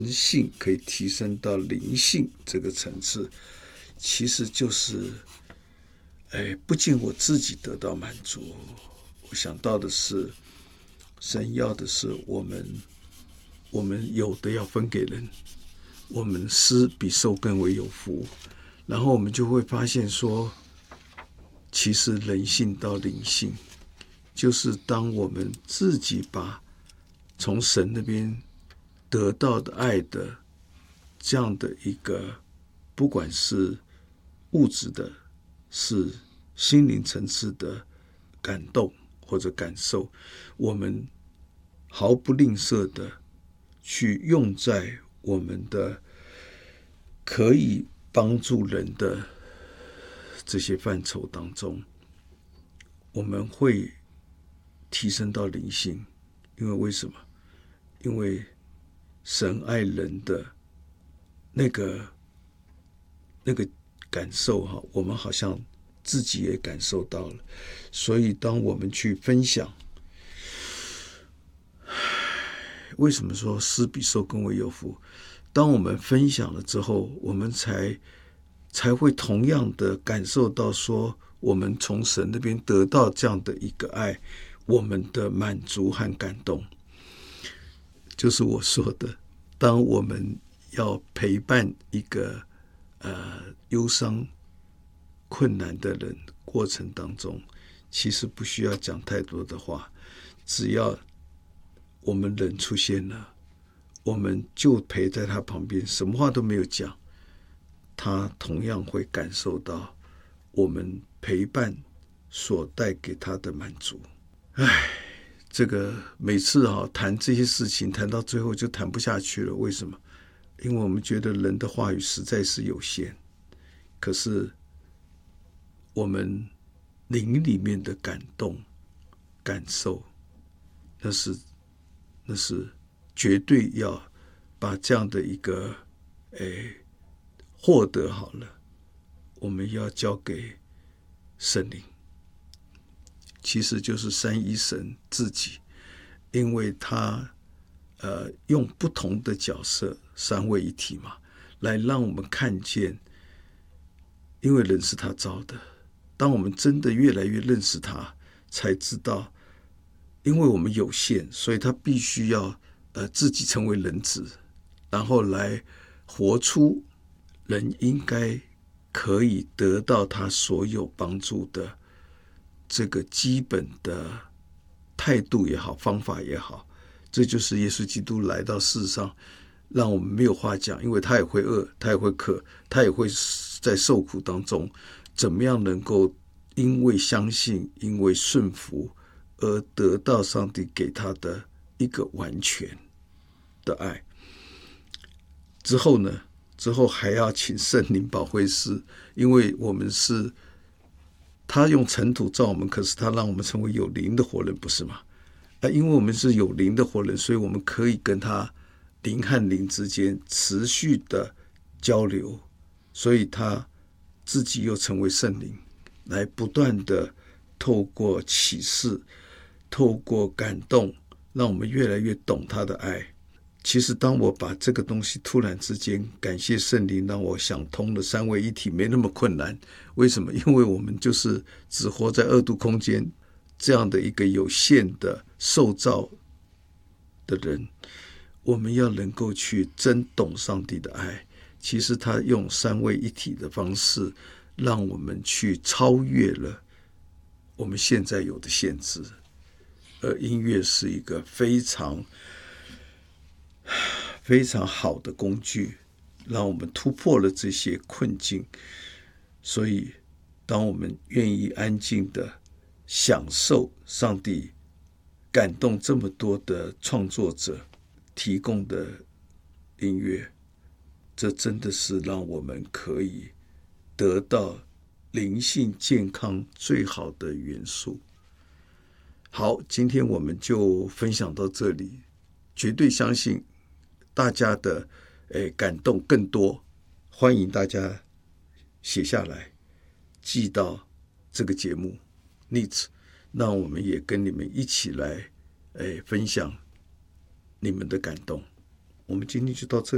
人性可以提升到灵性这个层次，其实就是不仅我自己得到满足，我想到的是，神要的是我们有的要分给人，我们施比受更为有福。然后我们就会发现说，其实人性到灵性，就是当我们自己把从神那边得到的爱的这样的一个，不管是物质的，是心灵层次的感动或者感受，我们毫不吝啬的去用在我们的可以帮助人的这些范畴当中，我们会提升到灵性。因为为什么？因为神爱人的那个感受哈，我们好像自己也感受到了。所以当我们去分享，为什么说施比受更为有福？当我们分享了之后，我们才会同样的感受到说，我们从神那边得到这样的一个爱，我们的满足和感动。就是我说的，当我们要陪伴一个忧伤困难的人过程当中，其实不需要讲太多的话，只要我们人出现了，我们就陪在他旁边，什么话都没有讲，他同样会感受到我们陪伴所带给他的满足。这个每次谈这些事情，谈到最后就谈不下去了。为什么？因为我们觉得人的话语实在是有限，可是我们灵里面的感动、感受，那是绝对要把这样的一个获得好了，我们要交给圣灵，其实就是三一神自己，因为他用不同的角色，三位一体嘛，来让我们看见，因为人是他造的。当我们真的越来越认识他，才知道，因为我们有限，所以他必须要自己成为人子，然后来活出人应该可以得到他所有帮助的这个基本的态度也好，方法也好。这就是耶稣基督来到世上，让我们没有话讲，因为他也会饿，他也会渴，他也会在受苦当中，怎么样能够因为相信，因为顺服而得到上帝给他的一个完全的爱。之后呢？之后还要请圣灵保惠师，因为我们是他用尘土造我们，可是他让我们成为有灵的活人，不是吗？因为我们是有灵的活人，所以我们可以跟他灵和灵之间持续的交流，所以他自己又成为圣灵，来不断的透过启示，透过感动，让我们越来越懂他的爱。其实当我把这个东西突然之间感谢圣灵让我想通了，三位一体没那么困难。为什么？因为我们就是只活在二度空间这样的一个有限的受造的人，我们要能够去真懂上帝的爱。其实他用三位一体的方式让我们去超越了我们现在有的限制，而音乐是一个非常非常好的工具，让我们突破了这些困境。所以当我们愿意安静的享受上帝感动这么多的创作者提供的音乐，这真的是让我们可以得到灵性健康最好的元素。好，今天我们就分享到这里，绝对相信大家的感动更多，欢迎大家写下来寄到这个节目 Needs， 让我们也跟你们一起来分享你们的感动。我们今天就到这里。